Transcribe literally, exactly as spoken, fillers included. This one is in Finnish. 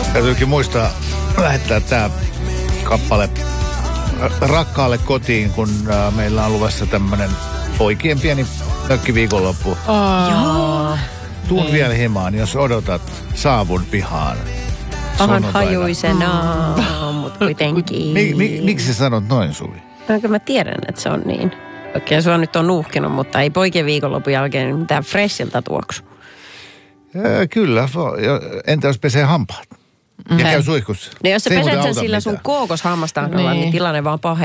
Täytyykin muistaa lähettää tämä kappale rakkaalle kotiin, kun uh, meillä on luvassa tämmönen poikien pieni mökkiviikonloppu. Joo. Tuun mm. vielä himaan, jos odotat saavun pihaan. Pahan hajuisena, mutta kuitenkin. Mi, mi, miksi sä sanot noin, Suvi? No, mä tiedän, että se on niin. Okei, sua nyt on nuuhkinut, mutta ei poikien viikonlopun jälkeen mitään freshiltä tuoksu. Ja, kyllä. Entä jos pesee hampaat? Ja käy suihkussa. No jos sä peset sen sillä sun kookoshammastahdolla, niin. niin tilanne vaan pahenee.